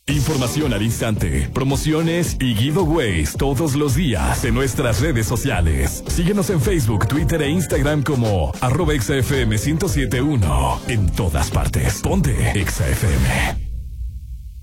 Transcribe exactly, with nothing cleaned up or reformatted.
Información al instante, promociones y giveaways todos los días en nuestras redes sociales. Síguenos en Facebook, Twitter e Instagram como arroba Exa F M ciento siete punto uno. En todas partes. Ponte Exa F M.